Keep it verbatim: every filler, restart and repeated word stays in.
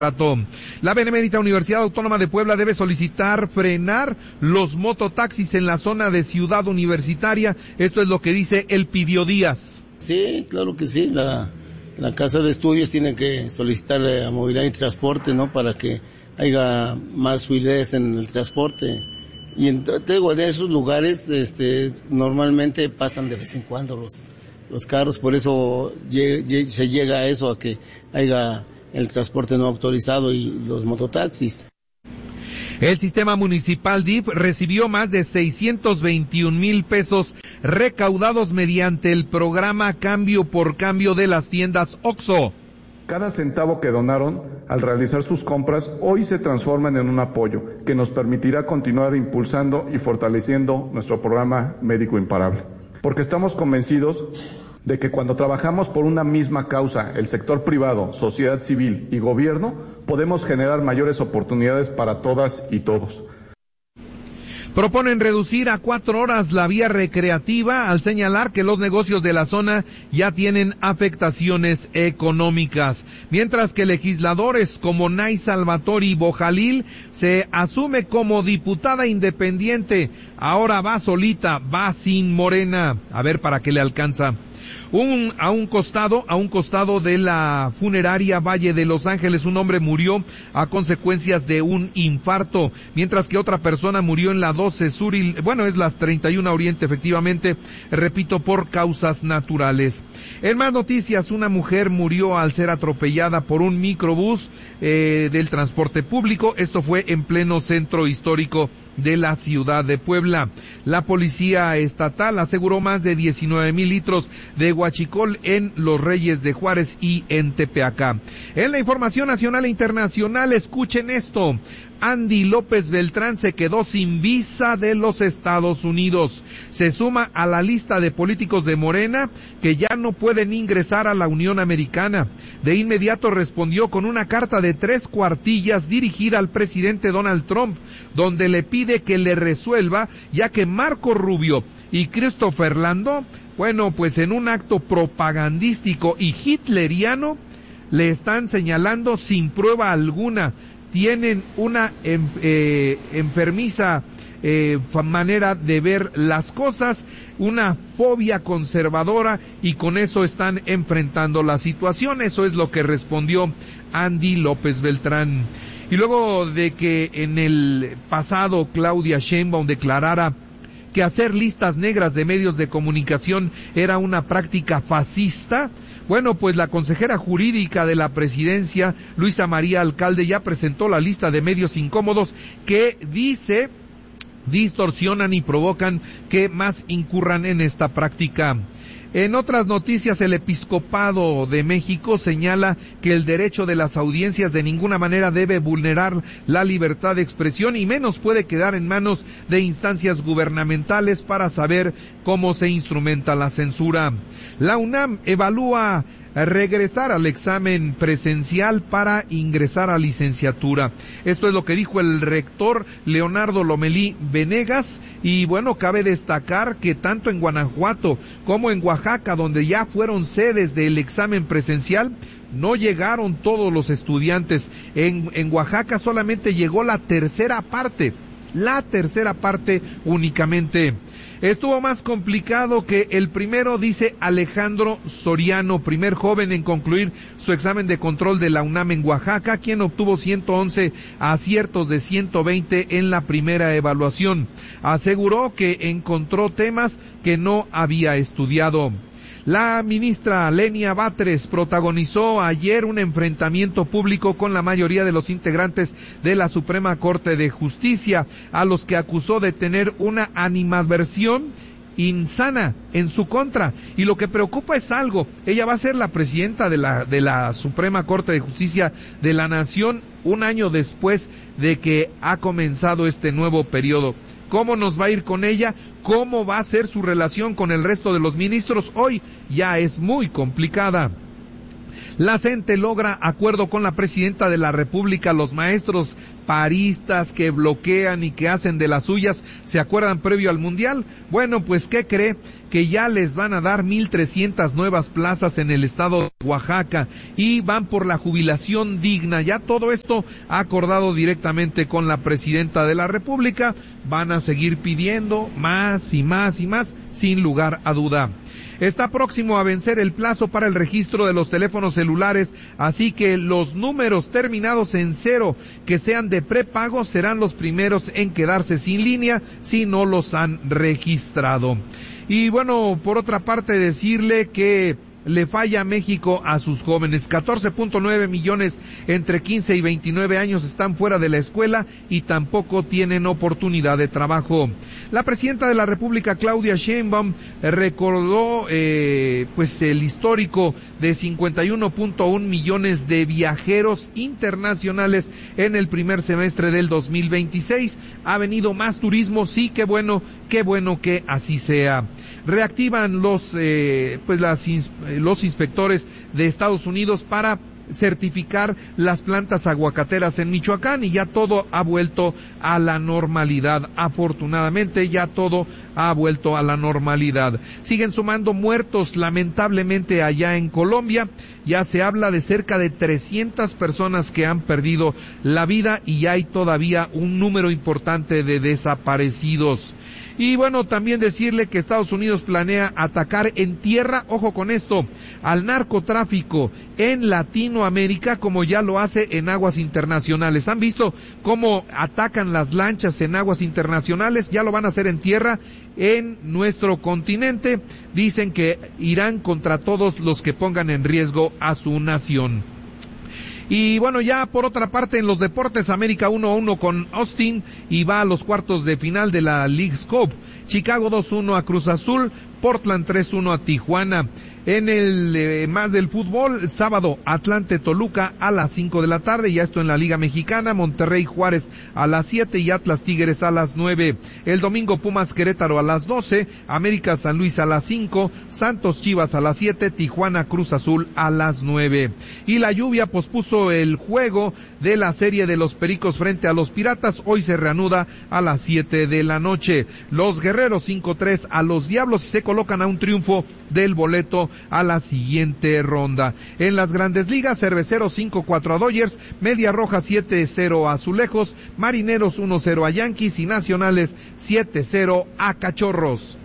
La Benemérita Universidad Autónoma de Puebla debe solicitar frenar los mototaxis en la zona de Ciudad Universitaria. Esto es lo que dice Elpidio Díaz. Sí, claro que sí. La, la Casa de Estudios tiene que solicitarle a Movilidad y Transporte, ¿no? Para que haya más fluidez en el transporte. Y en, te digo, en esos lugares, este, normalmente pasan de vez en cuando los, los carros. Por eso ye, ye, se llega a eso, a que haya el transporte no autorizado y los mototaxis. El sistema municipal D I F recibió más de seiscientos veintiún mil pesos recaudados mediante el programa Cambio por Cambio de las tiendas OXXO. Cada centavo que donaron al realizar sus compras hoy se transforman en un apoyo que nos permitirá continuar impulsando y fortaleciendo nuestro programa Médico Imparable. Porque estamos convencidos de que cuando trabajamos por una misma causa, el sector privado, sociedad civil y gobierno, podemos generar mayores oportunidades para todas y todos. Proponen reducir a cuatro horas la vía recreativa al señalar que los negocios de la zona ya tienen afectaciones económicas. Mientras que legisladores como Nay Salvatori Bojalil se asume como diputada independiente. Ahora va solita, va sin Morena. A ver para qué le alcanza. Un, a un costado, a un costado de la funeraria Valle de Los Ángeles, un hombre murió a consecuencias de un infarto, mientras que otra persona murió en la doce Sur, y, bueno, es las treinta y una Oriente, efectivamente, repito, por causas naturales. En más noticias, una mujer murió al ser atropellada por un microbús eh, del transporte público. Esto fue en pleno centro histórico de la ciudad de Puebla. La policía estatal aseguró más de diecinueve mil litros de huachicol en Los Reyes de Juárez y en Tepeaca. En la información nacional e internacional, escuchen esto. Andy López Beltrán se quedó sin visa de los Estados Unidos. Se suma a la lista de políticos de Morena que ya no pueden ingresar a la Unión Americana. De inmediato respondió con una carta de tres cuartillas dirigida al presidente Donald Trump, donde le pide que le resuelva, ya que Marco Rubio y Christopher Landó, bueno, pues en un acto propagandístico y hitleriano, le están señalando sin prueba alguna. Tienen una eh, enfermiza eh, manera de ver las cosas, una fobia conservadora, y con eso están enfrentando la situación. Eso es lo que respondió Andy López Beltrán. Y luego de que en el pasado Claudia Sheinbaum declarara que hacer listas negras de medios de comunicación era una práctica fascista, bueno, pues la consejera jurídica de la presidencia, Luisa María Alcalde, ya presentó la lista de medios incómodos que dice distorsionan y provocan que más incurran en esta práctica. En otras noticias, el Episcopado de México señala que el derecho de las audiencias de ninguna manera debe vulnerar la libertad de expresión y menos puede quedar en manos de instancias gubernamentales para saber cómo se instrumenta la censura. La UNAM evalúa regresar al examen presencial para ingresar a licenciatura. Esto es lo que dijo el rector Leonardo Lomelí Venegas, y bueno, cabe destacar que tanto en Guanajuato como en Oaxaca, donde ya fueron sedes del examen presencial, no llegaron todos los estudiantes. En, en Oaxaca solamente llegó la tercera parte, la tercera parte únicamente. Estuvo más complicado que el primero, dice Alejandro Soriano, primer joven en concluir su examen de control de la UNAM en Oaxaca, quien obtuvo ciento once aciertos de ciento veinte en la primera evaluación. Aseguró que encontró temas que no había estudiado. La ministra Lenia Batres protagonizó ayer un enfrentamiento público con la mayoría de los integrantes de la Suprema Corte de Justicia, a los que acusó de tener una animadversión insana en su contra. Y lo que preocupa es algo: ella va a ser la presidenta de la de la Suprema Corte de Justicia de la Nación un año después de que ha comenzado este nuevo periodo. ¿Cómo nos va a ir con ella? ¿Cómo va a ser su relación con el resto de los ministros? Hoy ya es muy complicada. La CENTE logra acuerdo con la presidenta de la República. Los maestros paristas que bloquean y que hacen de las suyas, ¿se acuerdan previo al Mundial? Bueno, pues ¿qué cree? que ya les van a dar mil trescientas nuevas plazas en el estado de Oaxaca y van por la jubilación digna. Ya todo esto acordado directamente con la presidenta de la República. Van a seguir pidiendo más y más y más, sin lugar a duda. Está próximo a vencer el plazo para el registro de los teléfonos celulares, así que los números terminados en cero que sean de prepago serán los primeros en quedarse sin línea si no los han registrado. Y bueno, por otra parte decirle que le falla México a sus jóvenes. catorce punto nueve millones entre quince y veintinueve años están fuera de la escuela y tampoco tienen oportunidad de trabajo. La presidenta de la República, Claudia Sheinbaum, recordó eh, pues el histórico de cincuenta y uno punto uno millones de viajeros internacionales en el primer semestre del dos mil veintiséis. Ha venido más turismo, sí, qué bueno, qué bueno que así sea. Reactivan los eh, pues las los inspectores de Estados Unidos para certificar las plantas aguacateras en Michoacán y ya todo ha vuelto a la normalidad. Afortunadamente ya todo ha vuelto a la normalidad. Siguen sumando muertos lamentablemente allá en Colombia. Ya se habla de cerca de trescientas personas que han perdido la vida y hay todavía un número importante de desaparecidos. Y bueno, también decirle que Estados Unidos planea atacar en tierra, ojo con esto, al narcotráfico en Latinoamérica como ya lo hace en aguas internacionales. ¿Han visto cómo atacan las lanchas en aguas internacionales? Ya lo van a hacer en tierra en nuestro continente. Dicen que irán contra todos los que pongan en riesgo a su nación. Y bueno, ya por otra parte en los deportes, América uno a uno con Austin y va a los cuartos de final de la Leagues Cup. Chicago dos uno a Cruz Azul, Portland tres uno a Tijuana. En el eh, más del fútbol, sábado Atlante Toluca a las cinco de la tarde, ya esto en la Liga Mexicana, Monterrey Juárez a las siete y Atlas Tigres a las nueve. El domingo Pumas Querétaro a las doce, América San Luis a las cinco, Santos Chivas a las siete, Tijuana Cruz Azul a las nueve. Y la lluvia pospuso el juego de la serie de los Pericos frente a los Piratas, hoy se reanuda a las siete de la noche. Los Guerreros cinco tres a los Diablos y se colocan a un triunfo del boleto a la siguiente ronda. En las Grandes Ligas, Cerveceros cinco cuatro a Dodgers, Media Roja siete cero a Azulejos, Marineros uno cero a Yankees y Nacionales siete cero a Cachorros.